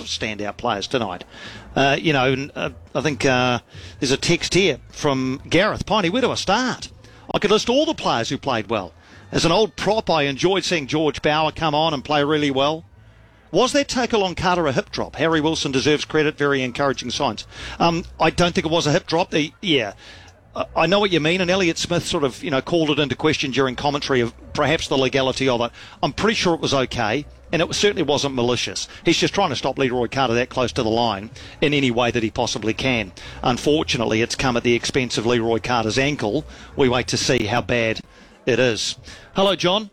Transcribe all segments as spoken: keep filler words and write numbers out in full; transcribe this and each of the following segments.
of standout players tonight. Uh, you know, and, uh, I think uh, there's a text here from Gareth. Piney, where do I start? I could list all the players who played well. As an old prop, I enjoyed seeing George Bauer come on and play really well. Was that tackle on Carter a hip drop? Harry Wilson deserves credit, very encouraging signs. Um, I don't think it was a hip drop. The, yeah, I know what you mean, and Elliot Smith sort of, you know, called it into question during commentary of perhaps the legality of it. I'm pretty sure it was okay, and it certainly wasn't malicious. He's just trying to stop Leroy Carter that close to the line in any way that he possibly can. Unfortunately, it's come at the expense of Leroy Carter's ankle. We wait to see how bad it is. Hello, John.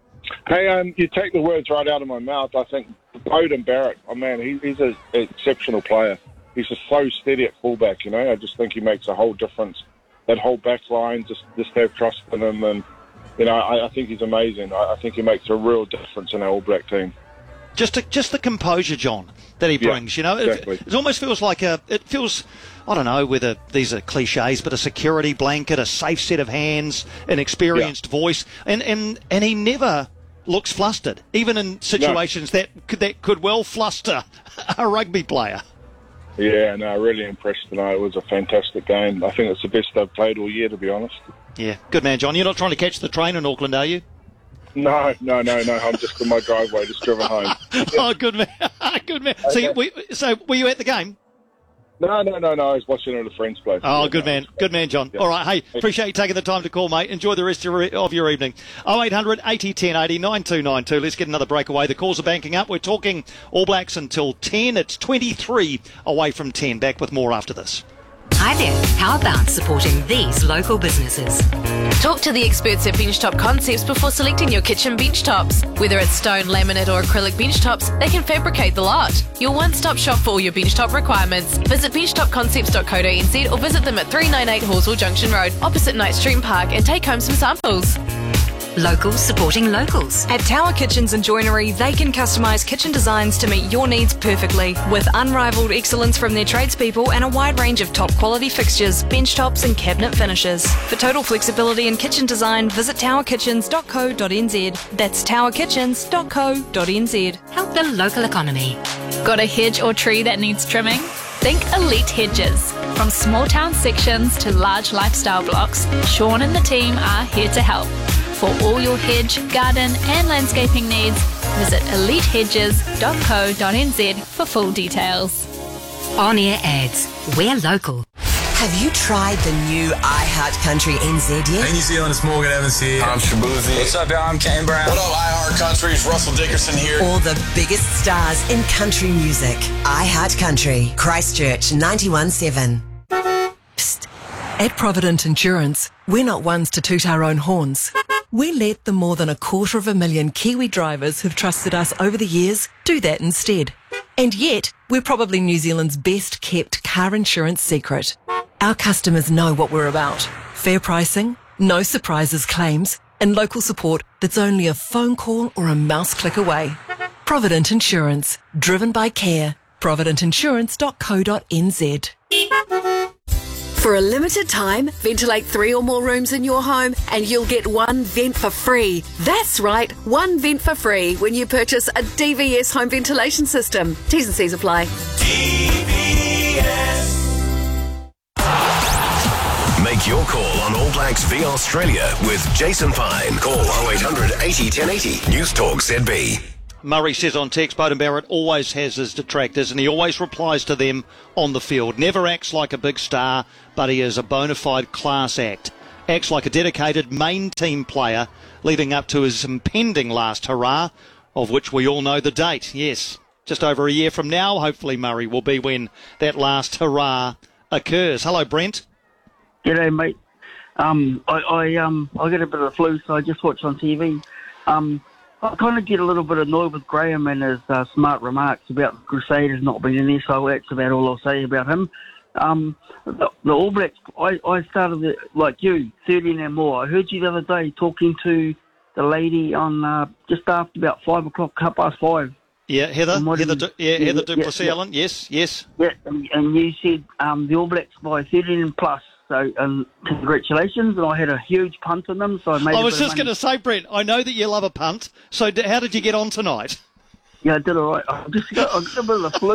Hey, um, you take the words right out of my mouth. I think Beauden Barrett, oh man, he, he's an exceptional player. He's just so steady at fullback, you know. I just think he makes a whole difference. That whole back line, just, just have trust in him. And, you know, I, I think he's amazing. I, I think he makes a real difference in our All Black team. Just to, just the composure, John, that he brings, yeah, you know. Exactly. It, it almost feels like a, it feels, I don't know whether these are cliches, but a security blanket, a safe set of hands, an experienced yeah. voice. And, and, and he never looks flustered, even in situations no. that could, that could well fluster a rugby player. Yeah, no, really impressed tonight. It was a fantastic game. I think it's the best I've played all year, to be honest. Yeah, good man, John. You're not trying to catch the train in Auckland, are you? No, no, no, no. I'm just in my driveway, just driven home. Oh, good man. Good man. Okay. So, you, we, so were you at the game? No, no, no, no. I was watching it at a friend's place. Oh, yeah, good no, man. Good man, John. Yeah. All right. Hey, appreciate you taking the time to call, mate. Enjoy the rest of your, of your evening. oh eight hundred eighty ten eighty nine two nine two. Let's get another breakaway. The calls are banking up. We're talking All Blacks until ten. It's twenty-three away from ten. Back with more after this. Hi there. How about supporting these local businesses? Talk to the experts at Benchtop Concepts before selecting your kitchen bench tops. Whether it's stone, laminate or acrylic bench tops, they can fabricate the lot. Your one-stop shop for all your bench top requirements. Visit benchtop concepts dot co dot n z or visit them at three ninety-eight Horswell Junction Road, opposite Knight Stream Park, and take home some samples. Locals supporting locals. At Tower Kitchens and Joinery, they can customise kitchen designs to meet your needs perfectly. With unrivaled excellence from their tradespeople and a wide range of top quality fixtures, bench tops and cabinet finishes. For total flexibility in kitchen design, visit tower kitchens dot co dot n z. That's tower kitchens dot co dot n z. Help the local economy. Got a hedge or tree that needs trimming? Think Elite Hedges. From small town sections to large lifestyle blocks, Sean and the team are here to help. For all your hedge, garden and landscaping needs, visit elite hedges dot co dot n z for full details. On-air ads. We're local. Have you tried the new iHeartCountry N Z yet? Hey New Zealand, it's Morgan Evans here. I'm Shabuzi. What's up, y'all? I'm Kane Brown. What up, iHeartCountry? It's Russell Dickerson here. All the biggest stars in country music. iHeartCountry. Christchurch ninety-one point seven. Psst. At Provident Insurance, we're not ones to toot our own horns. We let the more than a quarter of a million Kiwi drivers who've trusted us over the years do that instead. And yet, we're probably New Zealand's best kept car insurance secret. Our customers know what we're about. Fair pricing, no surprises claims, and local support that's only a phone call or a mouse click away. Provident Insurance, driven by care. provident insurance dot co dot n z. For a limited time, ventilate three or more rooms in your home and you'll get one vent for free. That's right, one vent for free when you purchase a D V S home ventilation system. T's and C's apply. D V S. Make your call on All Blacks v Australia with Jason Pine. Call oh eight hundred eighty ten eighty. News Talk Z B. Murray says on text, Beauden Barrett always has his detractors and he always replies to them on the field. Never acts like a big star, but he is a bona fide class act. Acts like a dedicated main team player leading up to his impending last hurrah, of which we all know the date. Yes, just over a year from now, hopefully, Murray, will be when that last hurrah occurs. Hello, Brent. G'day, mate. Um, I, I, um, I get a bit of the flu, so I just watch on T V. Um... I kind of get a little bit annoyed with Graham and his uh, smart remarks about the Crusaders not being in there, so that's about all I'll say about him. Um, the, the All Blacks, I, I started, the, like you, thirteen and more. I heard you the other day talking to the lady on uh, just after about five o'clock, half past five. Yeah, Heather, Heather, Du- yeah, Heather yeah, Duplessis yeah, Allen, yes, yes. Yeah, and, and you said um, the All Blacks by thirteen and plus. So, um, congratulations, and I had a huge punt on them, so I made I a was bit of just going money. to say, Brent, I know that you love a punt, so d- how did you get on tonight? Yeah, I did all right. I just got, I got a bit of the flu.